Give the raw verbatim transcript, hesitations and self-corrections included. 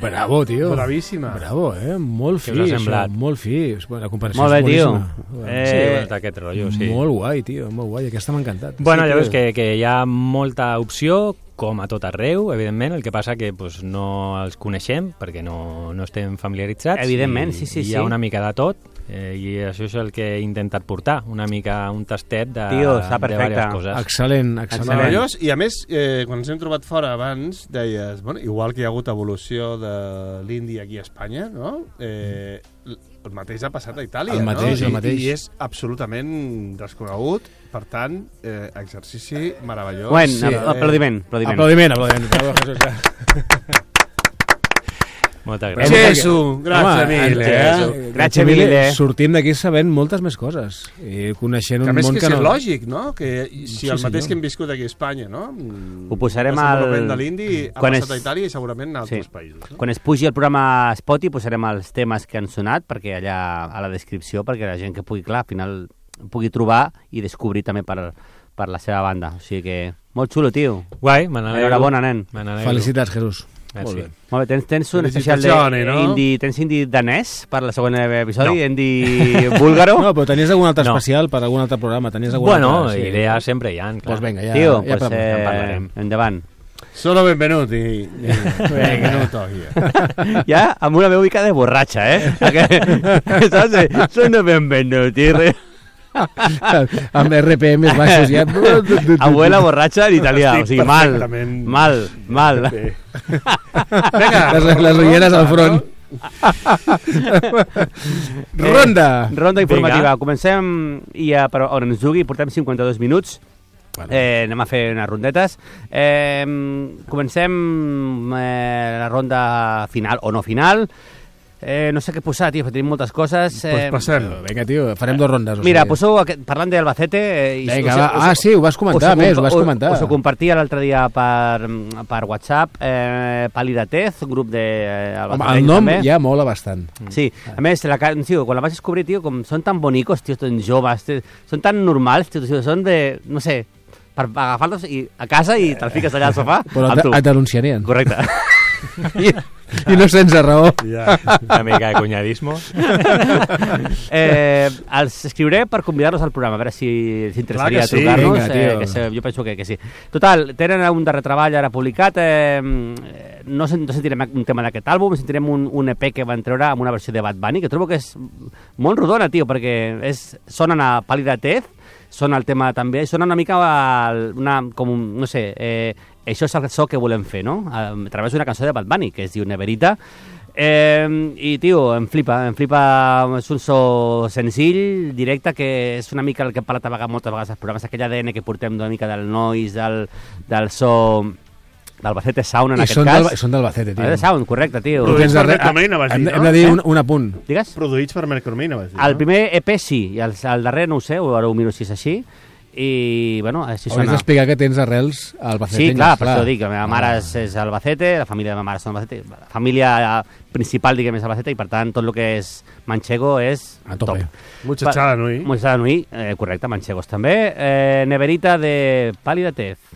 Bravo, tio. Bravíssima. Bravo, eh? Molt fi, això, molt fi. La comparació molt bé, és boníssima. Tio. Eh... Sí, bueno, aquest rotllo, sí. Molt guai, tio, molt guai. Aquesta m'ha encantat. Bueno, sí, ja veus que, que hi ha molta opció, com a tot arreu, evidentment, el que passa que pues, no els coneixem perquè no, no estem familiaritzats. Evidentment, i, sí, sí, i hi ha una mica de tot, eh, i això és el que he intentat portar, una mica un tastet de, Tio, està de diverses coses. Excel·lent, excel·lent. Meravellós, i a més, eh, quan ens hem trobat fora abans, deies, bueno, igual que hi ha hagut evolució de l'indi aquí a Espanya, no? Eh, el mateix ha passat a Itàlia, el mateix, no? El mateix. I, I és absolutament desconegut, per tant, eh, exercici meravellós. Bueno, sí, aplaudiment, aplaudiment. Aplaudiment, aplaudiment. Moltes gràcies. Jesús, gràcies mille. Eh? Gràcies mille. Sortim d'aquí sabent moltes més coses i coneixent un món que... A més que, que no... és lògic, no? Que si sí, el mateix senyor. que hem viscut aquí a Espanya, no? Ho posarem al... al... de l'indi ha quan passat es... a Itàlia i segurament a altres sí. països. No? Quan es pugi el programa a Spotify posarem els temes que han sonat perquè allà a la descripció, perquè la gent que pugui, clar, al final pugui trobar i descobrir també per, per la seva banda. O sigui que molt xulo, tio. Guai, me n'alegro. Enhorabona, nen. Felicitats, Jesús. Merci. Molt bé. Molt bé, tens, tens un especial de no? indi, tens indi danès per la següent episodi, no. Indi búlgaro. No, però tenies algun altre no. especial per algun altre programa? Tenies algun bueno, altre, sí. idees sempre hi ha, clar. Pues venga, ja, Tio, ja pues, eh, parlarem. Endavant. Solo benvenuti. Benvenuto here. Ja, amb una veu mica de borratxa, eh? Saps? Sono benvenuti. Amb R P Ms baixos ja. Abuela borratxa en italià, o sigui, mal, mal, mal. Vinga, les, les ulleres al front. Ronda. Eh, ronda informativa. Vinga. Comencem, i ja, però on ens jugui, portem cinquanta-dos minuts. Bueno. Eh, anem a fer unes rondetes. Eh, comencem eh, la ronda final o no final. Eh, no sé què posar, tio, tenim moltes coses. Eh... Pues passem. Vinga, tio, farem dos rondes. Mira, poseu, parlant d'Albacete... Eh, Vinga, va. Ah, sí, ho vas comentar, més, ho vas comentar. Us ho compartia l'altre dia per, per WhatsApp, eh, Pàl·lida Tez, grup de... Eh, Home, el nom també. Ja mola bastant. Sí, a més, la, tio, quan la vas descobrir, tio, com són tan bonicos, tio, tan joves, tio, són tan normals, tio, tio, són de, no sé, per agafar-los a casa i te'l fiques allà al sofà. Però et, et denunciarien. Correcte. I, I no sense raó. Ja, una mica de cunyadismo. eh, els escriuré per convidar-los al programa, a veure si els interessaria sí, trucar-nos. Eh, que sé, jo penso que, que sí. Total, tenen un darrer treball ara publicat. Eh, no, no sentirem un tema d'aquest àlbum, sentirem un, un E P que van treure amb una versió de Bad Bunny, que trobo que és molt rodona, tio, perquè és, sonen a Pàl·lida Tez, sona el tema també, sona una mica una, com un, no sé, eh, això és el so que volem fer, no? A, a través d'una cançó de Bad Bunny, que es diu Neverita. Eh, I, tio, em flipa, em flipa, és un so senzill, directe, que és una mica el que hem parlat a vegades, moltes vegades als programes, aquell A D N que portem una mica del noise, del, del so... d'Albacete Sound, en I aquest són cas. Del, són d'Albacete, tio. Albacete Sound, correcte, tio. Produïts per Mercromina, vas dir, hem, no? Hem de dir un, un apunt. Digues? Produïts per Mercromina, vas dir, El no? primer E P sí, i el, el darrer no ho sé, ara ho miro si és així, i, bueno, si sona... Hauries d'explicar que tens arrels a Albacete. Sí, clar, per això dic, la meva mare és, és Albacete, la família de la meva mare és Albacete, la família principal, diguem, és Albacete, i per tant, tot el que és manchego és a tope. top. Muchachada Nui. Muchachada Nui, eh, correcte, manchegos també. Eh, Neverita de Pàl·lida Tez.